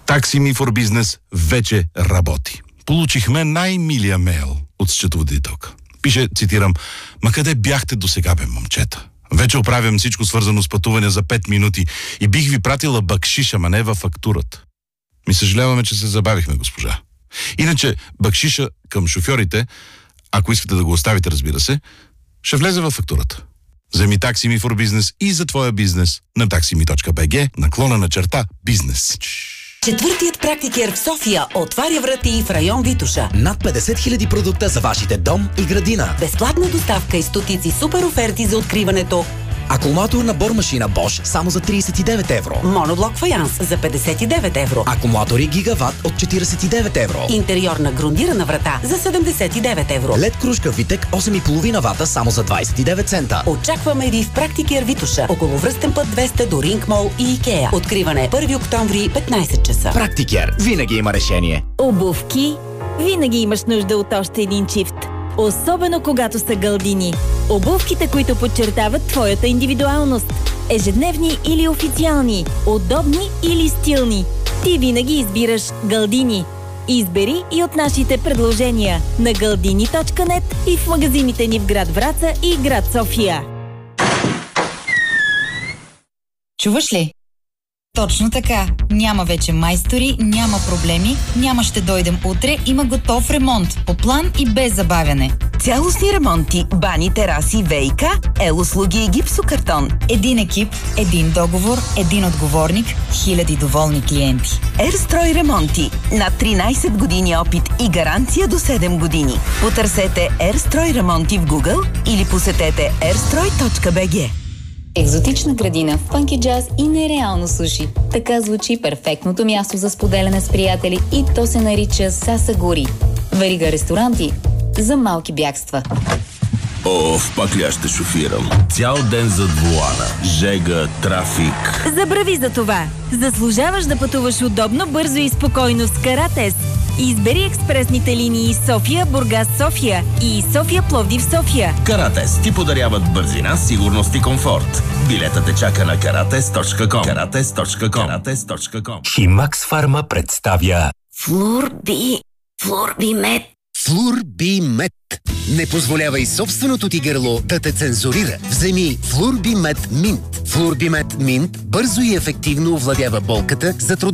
Taxi Me for Business вече работи. Получихме най-милия мейл от счетоводителка. Пише, цитирам: "Ма къде бяхте досега, бе, момчета? Вече оправям всичко свързано с пътуване за 5 минути и бих ви пратила бакшиша, ма не във фактурата." Ми съжаляваме, че се забавихме, госпожа. Иначе бакшиша към шофьорите, ако искате да го оставите, разбира се, ще влезе във фактурата. Вземи Taxi Me for Business и за твоя бизнес на taxime.bg/бизнес. Четвъртият практикер в София отваря врати в район Витоша. Над 50 000 продукта за вашите дом и градина. Безплатна доставка и стотици супер оферти за откриването. Акумулаторна бормашина Bosch само за 39 евро. Моноблок фаянс за 59 евро. Акумулатори Гигават от 49 евро. Интериорна грундирана врата за 79 евро. LED кружка Витек 8,5 вата само за 29 цента. Очакваме ви в практикер Витоша, около Връстен път 200 до Ринг Мол и Икеа. Откриване 1 октомври, 15 часа. Практикер винаги има решение. Обувки винаги имаш нужда от още един чифт. Особено когато са гълдини. Обувките, които подчертават твоята индивидуалност. Ежедневни или официални, удобни или стилни. Ти винаги избираш Гълдини. Избери и от нашите предложения на galdini.net и в магазините ни в град Враца и град София. Чуваш ли? Точно така. Няма вече майстори, няма проблеми, няма ще дойдем утре, има готов ремонт, по план и без забавяне. Цялостни ремонти, бани, тераси, ВиК, услуги и гипсокартон. Един екип, един договор, един отговорник, хиляди доволни клиенти. Ерстрой ремонти. Над 13 години опит и гаранция до 7 години. Потърсете Ерстрой ремонти в Google или посетете erstroj.bg. Екзотична градина, фънки джаз и нереално суши. Така звучи перфектното място за споделяне с приятели и то се нарича Сасагури. Верига ресторанти за малки бягства. Пак ли аз ще шофирам? Цял ден зад волана. Жега, трафик. Забрави за това! Заслужаваш да пътуваш удобно, бързо и спокойно с Каратез. Избери експресните линии София, Бургас, София и София, Пловдив, София. Каратез ти подаряват бързина, сигурност и комфорт. Билетът те чака на karates.com. karates.com. Химакс Фарма представя Флорбимет. Флорбимет. Не позволявай собственото ти гърло да те цензурира. Вземи Флорбимет Минт. Флорбимет Минт бързо и ефективно овладява болката, затрудняваща